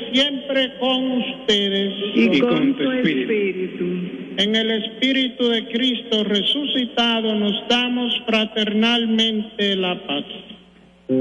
siempre con ustedes y con tu espíritu. En el Espíritu de Cristo resucitado nos damos fraternalmente la paz.